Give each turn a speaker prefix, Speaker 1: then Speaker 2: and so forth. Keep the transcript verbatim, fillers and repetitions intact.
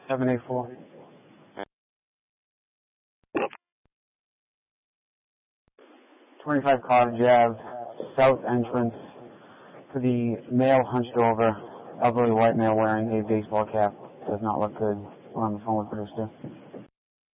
Speaker 1: seven eight four. twenty-five College Ave, south entrance to the male hunched over, elderly white male wearing a baseball cap. Does not look good. We're on the phone with producer.